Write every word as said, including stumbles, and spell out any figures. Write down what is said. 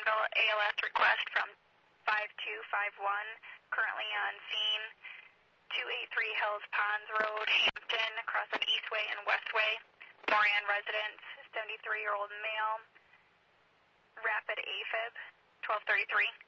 Centerville, A L S request from five two five one, currently on scene, two eighty-three Hills Ponds Road, Hampton, across on Eastway and Westway, Moran residence, seventy-three-year-old male, rapid AFib, twelve thirty-three.